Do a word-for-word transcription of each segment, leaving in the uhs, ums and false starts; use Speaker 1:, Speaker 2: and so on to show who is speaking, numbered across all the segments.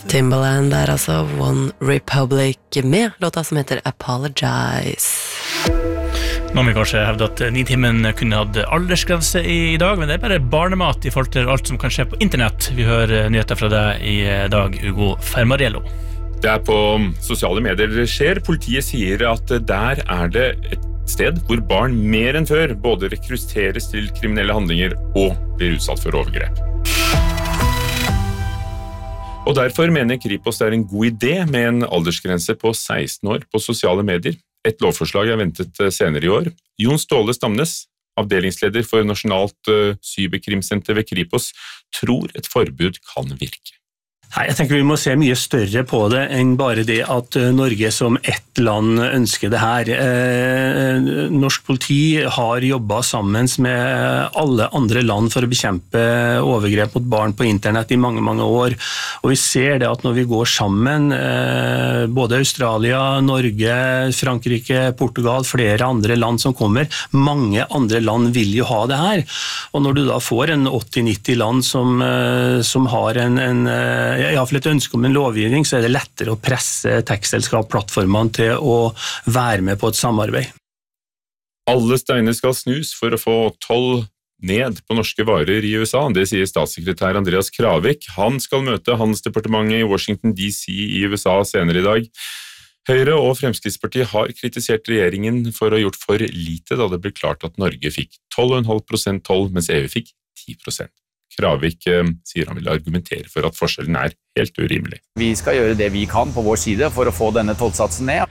Speaker 1: Timbaland er altså One Republic med låta som heter Apologize.
Speaker 2: Nå må vi kanskje hevde at Nitimen kunne hatt aldersgrense i dag, men det er bare barnemat i forhold til alt som kan skje på internett. Vi hører nyheter fra deg i dag, Hugo Fermariello.
Speaker 3: Det er på sosiale medier det skjer. Politiet sier at der er det et sted hvor barn mer enn før både rekrutteres til kriminelle handlinger og blir utsatt for overgrep. Og derfor mener Kripos det er en god idé med en aldersgrense på seksten år på sosiale medier. Et lovforslag er ventet senere i år. Jon Ståle Stamnes, avdelingsleder for Nasjonalt Cyberkrimsenter ved Kripos, tror et forbud kan virke.
Speaker 4: Nei, jeg tenker vi må se mye større på det enn bare det at Norge som ett land ønsker det her. Eh, norsk politi har jobbet sammen med alle andre land for å bekjempe overgrep mot barn på internett i mange, mange år. Og vi ser det at når vi går sammen, eh, både Australia, Norge, Frankrike, Portugal, flere andre land som kommer, mange andre land vil jo ha det her. Og når du da får en åtti til nitti land som, eh, som har en, en i hvert fall et ønske om en lovgivning, så er det lettere å presse tekstselskap-plattformene til å være med på et samarbeid.
Speaker 3: Alle steiner skal snus for å få toll ned på norske varer i U S A, det sier statssekretær Andreas Kravik. Han skal møte Handelsdepartementet i Washington D C i U S A senere i dag. Høyre og Fremskrittspartiet har kritisert regjeringen for å ha gjort for lite da det ble klart at Norge fikk tolv komma fem prosent toll, mens E U fikk ti prosent. Kravik eh, sier han vil argumentere for at forskjellen er helt urimelig.
Speaker 5: Vi skal gjøre det vi kan på vår side for å få denne tollsatsen ned.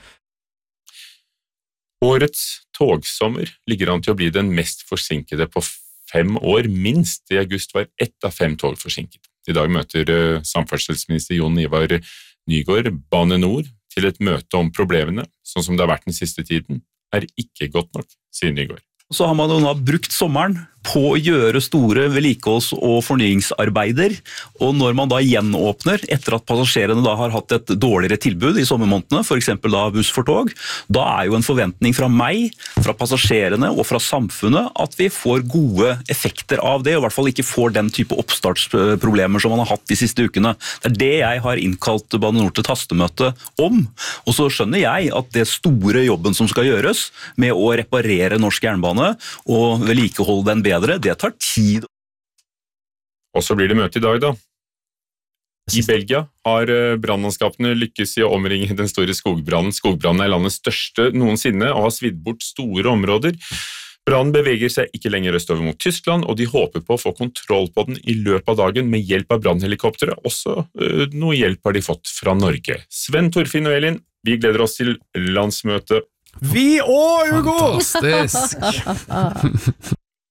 Speaker 3: Årets togsommer ligger an til å bli den mest forsinkede på fem år, minst. I august var ett av fem tog forsinket. I dag møter eh, samferdselsminister Jon Ivar Nygård Bane Nor til et møte om problemene, sånn som det har vært den siste tiden, er ikke godt nok, sier Nygård.
Speaker 6: Så har man jo nå brukt sommeren på å gjøre store vedlikeholds- og fornyingsarbeider, og når man da gjenåpner etter at passasjerene da har hatt et dårligere tilbud i sommermånedene, for eksempel da buss for tog, da er jo en forventning fra meg, fra passasjerene og fra samfunnet at vi får gode effekter av det, og i hvert fall ikke får den type oppstartsproblemer som man har hatt de siste ukene. Det er det jeg har innkalt Bane Nor til tastemøte om, og så skjønner jeg at det store jobben som skal gjøres med å reparere norsk jernbane og vedlikeholde den bedre, det tar tid.
Speaker 3: Og så blir det møte i dag da. I Belgia har brannmannskapene lykkes i å omringe den store skogbrannen. Skogbrannen er landets største noensinne og har svidd bort store områder. Brannen beveger seg ikke lenger østover mot Tyskland, og de håper på å få kontroll på den i løpet av dagen med hjelp av brannhelikoptere. Også øh, noe hjelp har de fått fra Norge. Sven, Torfinn og Elin, vi gleder oss til landsmøte.
Speaker 7: Vi og Hugo!
Speaker 8: Fantastisk!